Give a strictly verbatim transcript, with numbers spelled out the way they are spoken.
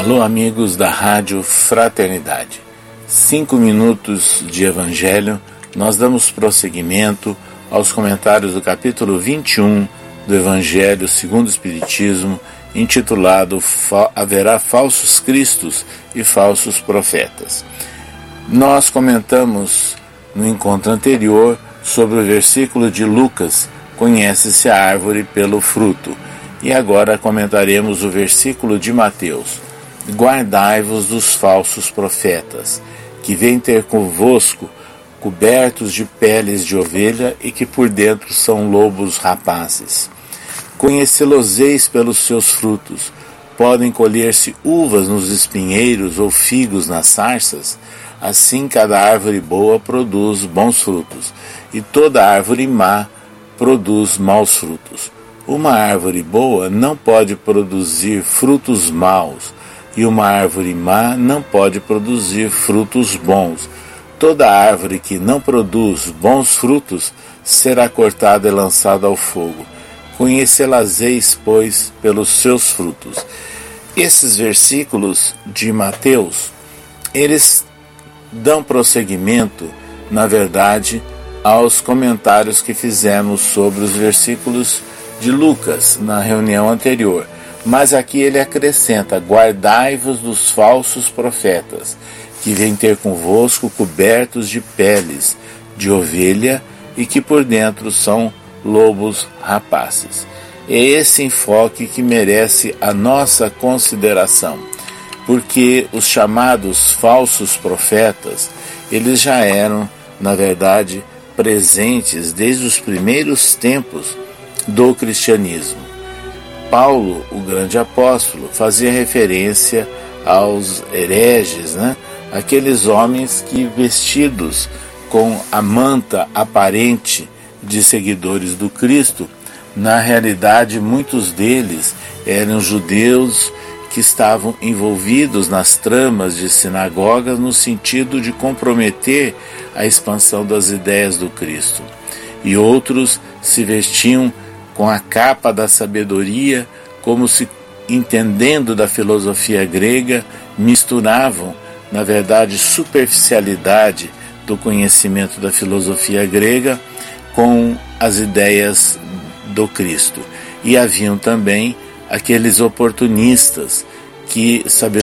Alô, amigos da Rádio Fraternidade. Cinco minutos de Evangelho, nós damos prosseguimento aos comentários do capítulo vinte e um do Evangelho segundo o Espiritismo, intitulado Haverá Falsos Cristos e Falsos Profetas. Nós comentamos no encontro anterior sobre o versículo de Lucas, conhece-se a árvore pelo fruto, e agora comentaremos o versículo de Mateus, guardai-vos dos falsos profetas, que vêm ter convosco cobertos de peles de ovelha e que por dentro são lobos rapazes. Conhecê-los-eis pelos seus frutos. Podem colher-se uvas nos espinheiros ou figos nas sarças? Assim cada árvore boa produz bons frutos, e toda árvore má produz maus frutos. Uma árvore boa não pode produzir frutos maus, e uma árvore má não pode produzir frutos bons. Toda árvore que não produz bons frutos será cortada e lançada ao fogo. Conhecê-las-eis, pois, pelos seus frutos. Esses versículos de Mateus, eles dão prosseguimento, na verdade, aos comentários que fizemos sobre os versículos de Lucas na reunião anterior. Mas aqui ele acrescenta: guardai-vos dos falsos profetas, que vêm ter convosco cobertos de peles de ovelha e que por dentro são lobos rapazes. É esse enfoque que merece a nossa consideração, porque os chamados falsos profetas, eles já eram, na verdade, presentes desde os primeiros tempos do cristianismo. Paulo, o grande apóstolo, fazia referência aos hereges, né? Aqueles homens que, vestidos com a manta aparente de seguidores do Cristo, na realidade muitos deles eram judeus que estavam envolvidos nas tramas de sinagogas no sentido de comprometer a expansão das ideias do Cristo. E outros se vestiam com a capa da sabedoria, como se, entendendo da filosofia grega, misturavam, na verdade, superficialidade do conhecimento da filosofia grega com as ideias do Cristo. E haviam também aqueles oportunistas que, sabendo